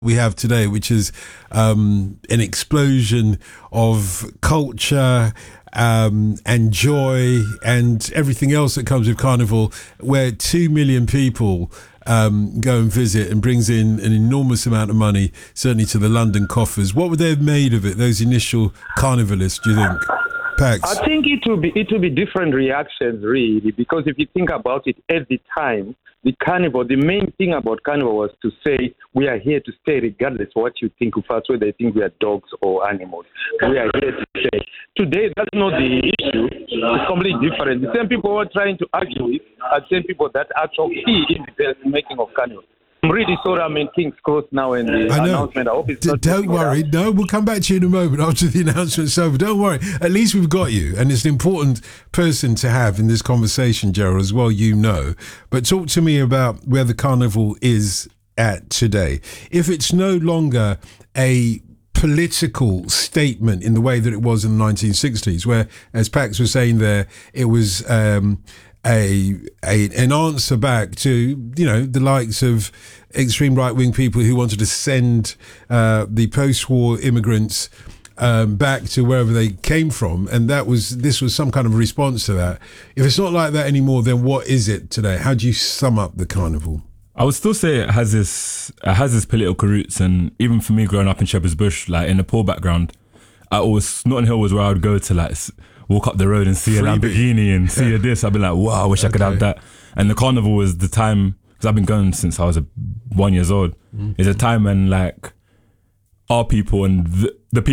we have today, which is an explosion of culture and joy and everything else that comes with Carnival, where 2 million people go and visit and brings in an enormous amount of money, certainly to the London coffers. What would they have made of it, those initial carnivalists, do you think? Pax? I think it will be different reactions, really, because if you think about it, at the time, the main thing about Carnival was to say, we are here to stay regardless of what you think of us, whether you think we are dogs or animals. We are here to stay. Today, that's not the issue. It's completely different. The same people who are trying to argue with are the same people that actually key in the making of Carnival. I'm really sorry I'm in King's Cross now and the announcement. I hope it's not... Don't worry. No, we'll come back to you in a moment after the announcement's over. Don't worry. At least we've got you. And it's an important person to have in this conversation, Gerald, as well, you know. But talk to me about where the Carnival is at today. If it's no longer a political statement in the way that it was in the 1960s, where, as Pax was saying there, it was... an answer back to, you know, the likes of extreme right-wing people who wanted to send the post-war immigrants back to wherever they came from, and this was some kind of response to that. If it's not like that anymore, then what is it today? How do you sum up the Carnival? I would still say it has this political roots, and even for me growing up in Shepherd's Bush, like in a poor background, Notting Hill was where I would go to like walk up the road and see a Lamborghini and see a this. I'd be like, wow, I wish I could have that. And the Carnival was the time, because I've been going since I was 1 year old. It's a time when like our people and the people